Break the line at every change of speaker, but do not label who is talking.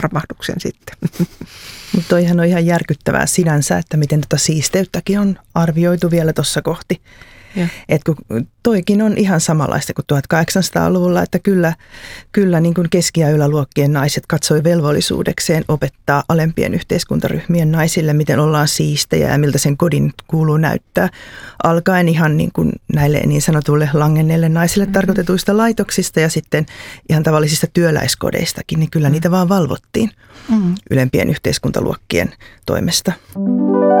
romahduksen sitten.
Mutta toihan on ihan järkyttävää sinänsä, että miten siisteyttäkin on arvioitu vielä tuossa kohti. Että kun toikin on ihan samanlaista kuin 1800-luvulla, että kyllä niin kuin keski- ja yläluokkien naiset katsoi velvollisuudekseen opettaa alempien yhteiskuntaryhmien naisille, miten ollaan siistejä ja miltä sen kodin kuuluu näyttää. Alkaen ihan niin kuin näille niin sanotuille langenneille naisille tarkoitetuista laitoksista ja sitten ihan tavallisista työläiskodeistakin, niin kyllä niitä vaan valvottiin ylempien yhteiskuntaluokkien toimesta.